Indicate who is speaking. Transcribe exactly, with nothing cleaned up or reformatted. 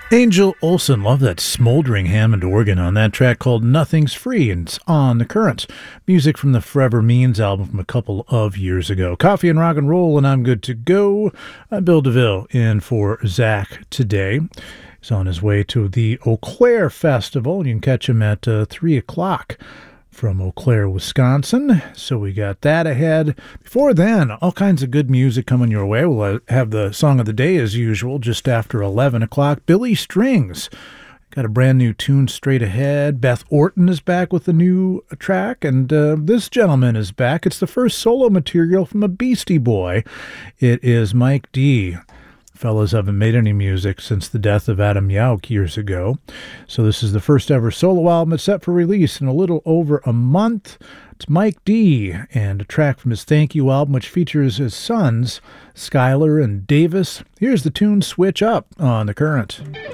Speaker 1: Angel Olsen, love that smoldering Hammond organ on that track called Nothing's Free, and it's on the Currents. Music from the Forever Means album from a couple of years ago. Coffee and rock and roll, and I'm good to go. I'm Bill DeVille in for Zach today. He's on his way to the Eau Claire Festival. You can catch him at uh, three o'clock. From Eau Claire, Wisconsin. So we got that ahead. Before then, all kinds of good music coming your way. We'll have the song of the day as usual, just after eleven o'clock. Billy Strings got a brand new tune straight ahead. Beth Orton is back with a new track, and uh, this gentleman is back. It's the first solo material from a Beastie Boy. It is Mike D. Fellas haven't made any music since the death of Adam Yauch years ago. So this is the first ever solo album. It's set for release in a little over a month. It's Mike D. and a track from his Thank You album, which features his sons, Skylar and Davis. Here's the tune Switch Up on The Current.